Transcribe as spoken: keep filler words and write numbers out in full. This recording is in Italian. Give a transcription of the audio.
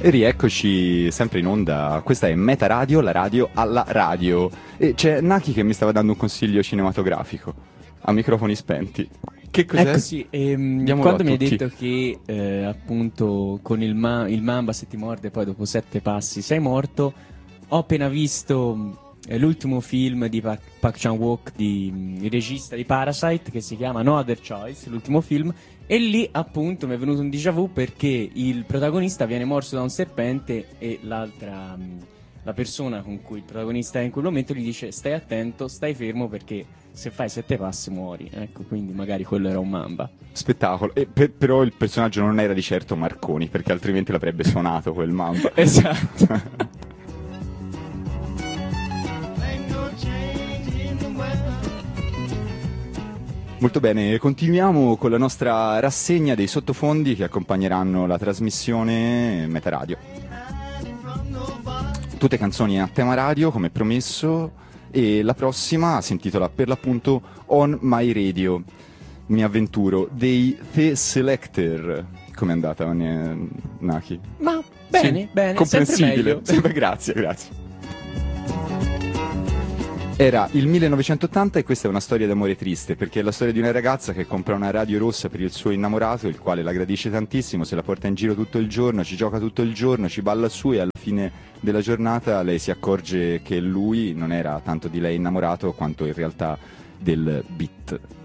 E rieccoci sempre in onda, questa è Meta Radio, la radio alla radio. E c'è Naki che mi stava dando un consiglio cinematografico, a microfoni spenti. Che cos'è? Ecco sì, ehm, quando mi hai detto che eh, appunto con il, ma- il Mamba se ti morde poi dopo sette passi sei morto, ho appena visto eh, l'ultimo film di Park, Park Chan-wook, di, il regista di Parasite, che si chiama No Other Choice, l'ultimo film. E lì appunto mi è venuto un déjà vu perché il protagonista viene morso da un serpente e l'altra, la persona con cui il protagonista è in quel momento gli dice stai attento, stai fermo perché se fai sette passi muori. Ecco, quindi magari quello era un Mamba. Spettacolo. E per, però il personaggio non era di certo Marconi, perché altrimenti l'avrebbe suonato quel Mamba. Esatto. Molto bene, continuiamo con la nostra rassegna dei sottofondi che accompagneranno la trasmissione Meta Radio. Tutte canzoni a tema radio, come promesso, e la prossima si intitola per l'appunto On My Radio. Mi avventuro dei The Selector. Com'è andata, Naki? Ma bene, sì, bene, comprensibile. sempre meglio. Sempre, grazie, grazie. Era il millenovecentottanta e questa è una storia d'amore triste, perché è la storia di una ragazza che compra una radio rossa per il suo innamorato, il quale la gradisce tantissimo, se la porta in giro tutto il giorno, ci gioca tutto il giorno, ci balla su e alla fine della giornata lei si accorge che lui non era tanto di lei innamorato quanto in realtà del beat.